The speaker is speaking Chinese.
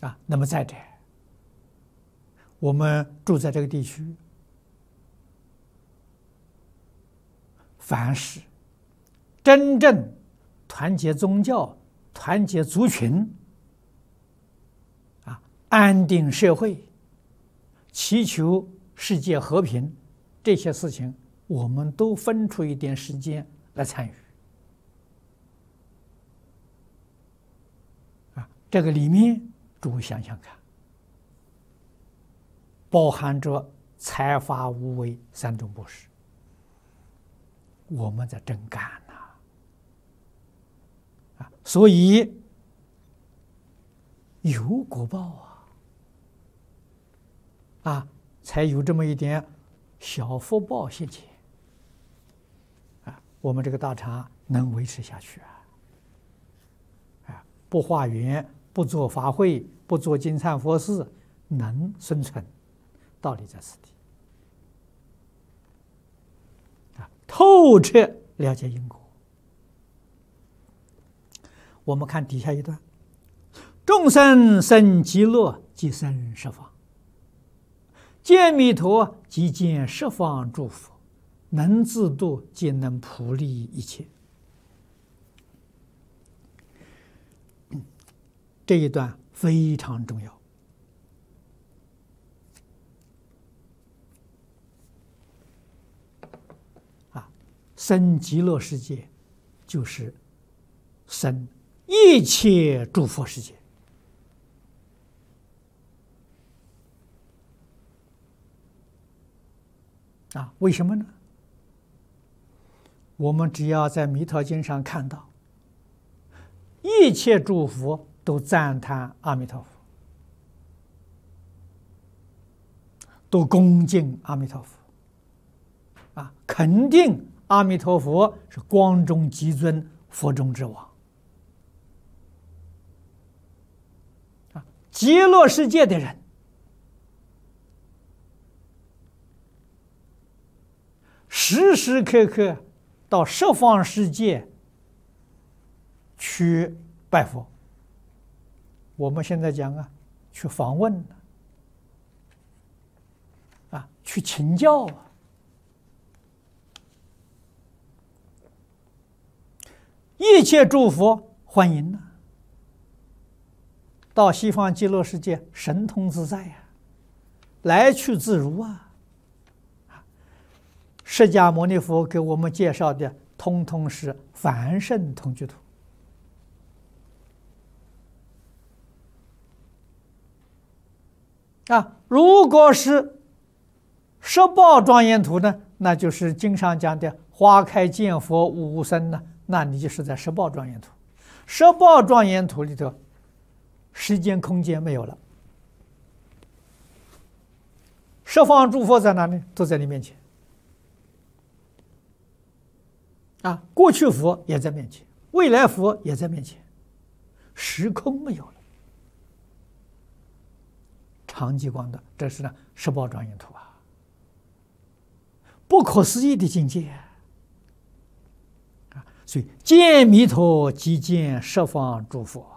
那么再者，我们住在这个地区，凡是真正团结宗教、团结族群，安定社会，祈求世界和平，这些事情，我们都分出一点时间来参与。这个里面，诸位想想看，包含着财法无为三种布施，我们在真干呐！所以有果报才有这么一点小福报现前我们这个道场能维持下去不化缘，不做法会，不做金忏佛事，能生存，道理在此地透彻了解因果。我们看底下一段：众生生极乐，即生十方；见弥陀，即见十方诸佛，能自度，即能普利一切。这一段非常重要生极乐世界就是生一切诸佛世界为什么呢？我们只要在弥陀经上看到一切诸佛都赞叹阿弥陀佛，都恭敬阿弥陀佛，肯定阿弥陀佛是光中极尊，佛中之王。极乐世界的人，时时刻刻到十方世界去拜佛。我们现在讲去访问去请教一切诸佛欢迎到西方极乐世界神通自在来去自如释迦牟尼佛给我们介绍的，通通是凡圣同居土。如果是十报庄严图呢，那就是经上讲的花开见佛无无生呢，那你就是在十报庄严图。十报庄严图里头，时间空间没有了，十方诸佛在哪里？都在你面前过去佛也在面前，未来佛也在面前，时空没有了。长极光的，这是十报庄严图不可思议的境界所以见弥陀即见十方诸佛